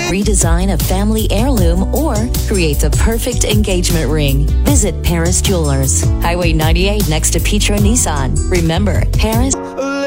redesign a family heirloom, or create the perfect engagement ring. Visit Paris Jewelers, Highway 98 next to Petra Nissan. Remember, Paris